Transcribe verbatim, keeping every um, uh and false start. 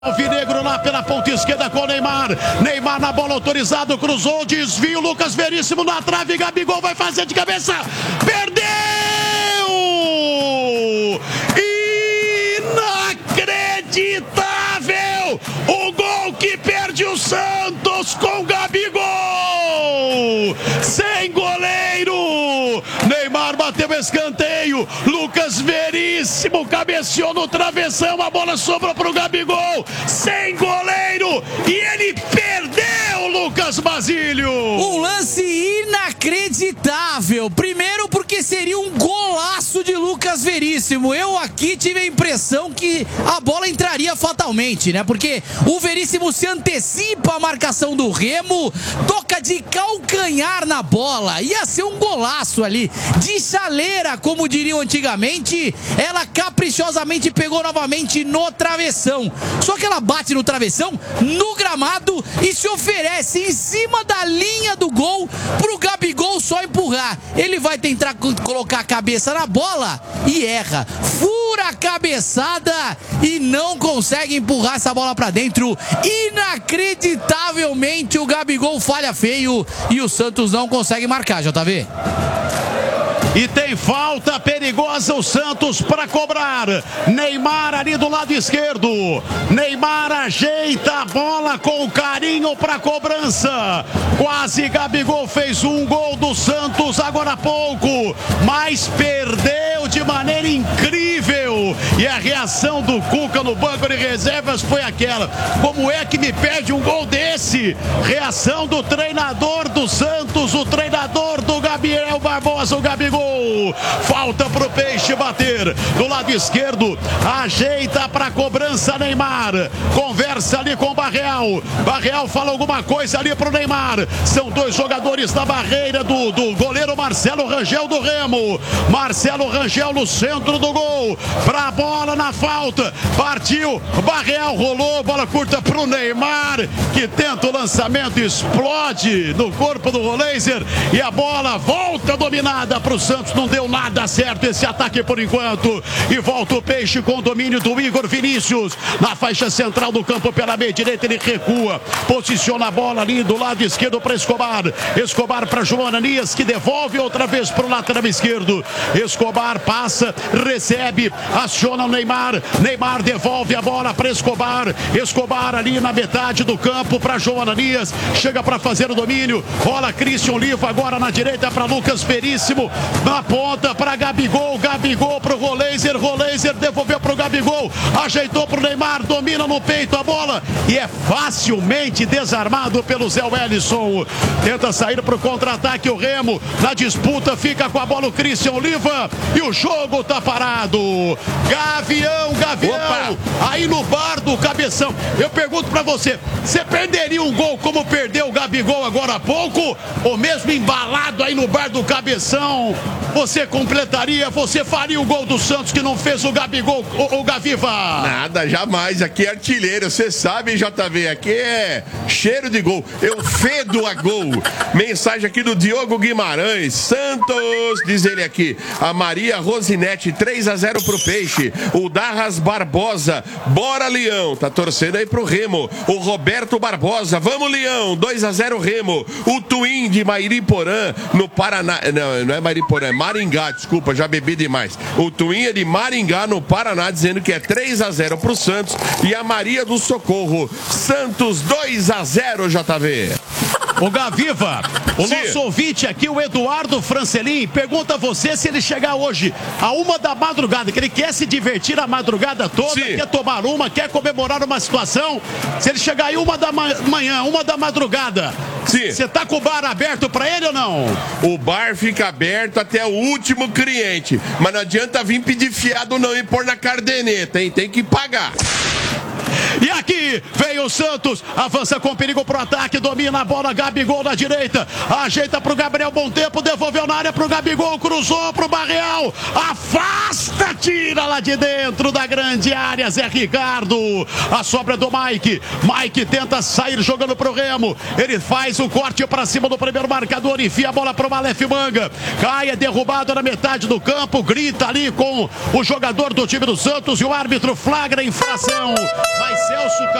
Alvinegro lá pela ponta esquerda com o Neymar. Neymar na bola autorizado, cruzou, desvio, Lucas Veríssimo na trave, Gabigol vai fazer de cabeça. Perdeu! Inacreditável! O gol que perde o Santos com Gabigol! Sem goleiro! Neymar bateu escanteio, Lucas Veríssimo cabeceou no travessão, a bola sobrou para o Gabigol, sem goleiro, e ele perdeu, Lucas Basílio. Um lance inacreditável, primeiro porque seria um golaço de Lucas Veríssimo. Eu aqui tive a impressão que a bola entraria fatalmente, né? Porque o Veríssimo se antecipa a marcação do Remo, toca de calcanhar na bola, ia ser um golaço ali, de chaleira, como diriam antigamente. Ela caprichosamente pegou novamente no travessão, só que ela bate no travessão, no gramado, e se oferece em cima da linha do gol pro Gabigol só empurrar. Ele vai tentar colocar a cabeça na bola e erra, fura a cabeçada e não consegue empurrar essa bola pra dentro. Inacreditavelmente o Gabigol falha feio e o Santos não consegue marcar, J V. E tem falta perigosa o Santos para cobrar. Neymar ali do lado esquerdo. Neymar ajeita a bola com carinho para cobrança. Quase Gabigol fez um gol do Santos agora há pouco, mas perdeu de maneira incrível. E a reação do Cuca no banco de reservas foi aquela: como é que me perde um gol desse? Reação do treinador do Santos, o treinador do Gabriel Barbosa, o Gabigol. Falta pro Peixe bater do lado esquerdo, ajeita pra cobrança Neymar, conversa ali com o Barreal. Barreal fala alguma coisa ali pro Neymar. São dois jogadores na barreira do, do goleiro Marcelo Rangel do Remo. Marcelo Rangel no centro do gol, pra bola na falta, partiu, Barreal rolou, bola curta pro Neymar, que tenta o lançamento, explode no corpo do Roleiser e a bola volta dominada pro Santos. Não deu nada certo esse ataque por enquanto. E volta o Peixe com o domínio do Igor Vinícius. Na faixa central do campo pela meia direita, ele recua. Posiciona a bola ali do lado esquerdo para Escobar. Escobar para João Ananias, que devolve outra vez para o lateral esquerdo. Escobar passa, recebe, aciona o Neymar. Neymar devolve a bola para Escobar. Escobar ali na metade do campo para João Ananias. Chega para fazer o domínio. Rola Christian Oliva agora na direita para Lucas Veríssimo. Na ponta para Gabigol, Gabigol para o Roleiser, Roleiser devolveu para o Gabigol, ajeitou para o Neymar, domina no peito a bola e é facilmente desarmado pelo Zé Wellison. Tenta sair para o contra-ataque o Remo, na disputa fica com a bola o Christian Oliva e o jogo tá parado. Gavião, Gavião, opa, aí no bar do Cabeção. Eu pergunto para você, você perderia um gol como perdeu o Gabigol agora há pouco? Ou mesmo embalado aí no bar do Cabeção, você completaria, você faria o gol do Santos que não fez o Gabigol, o, o Gaviva? Nada, jamais, aqui é artilheiro, você sabe, J V, aqui é cheiro de gol, eu fedo a gol. Mensagem aqui do Diogo Guimarães, Santos, diz ele aqui, a Maria Rosinete, três a zero pro Peixe, o Darras Barbosa, bora Leão, tá torcendo aí pro Remo, o Roberto Barbosa, vamos Leão, dois a zero Remo, o Twin de Mairiporã, no Paraná, não, não é Mairiporã, é Maringá, desculpa, já bebi demais. O Twin é de Maringá, no Paraná, dizendo que é três a zero pro Santos. E a Maria do Socorro, Santos dois a zero, J V. O Gaviva, o Sim. nosso ouvinte aqui, o Eduardo Francelin, pergunta a você se ele chegar hoje a uma da madrugada, que ele quer se divertir a madrugada toda, Sim. quer tomar uma, quer comemorar uma situação. Se ele chegar aí uma da manhã, uma da madrugada, você tá com o bar aberto pra ele ou não? O bar fica aberto até o último cliente, mas não adianta vir pedir fiado não e pôr na cardeneta, hein? Tem que pagar. E aqui Aí vem o Santos, avança com perigo pro ataque, domina a bola, Gabigol na direita, ajeita pro Gabriel Bom Tempo, devolveu na área pro Gabigol, cruzou pro Barreal, afasta, tira lá de dentro da grande área, Zé Ricardo, a sobra do Mike, Mike tenta sair jogando pro Remo, ele faz o corte pra cima do primeiro marcador, enfia a bola pro Malef Manga, cai, é derrubado na metade do campo, grita ali com o jogador do time do Santos e o árbitro flagra a infração, vai Celso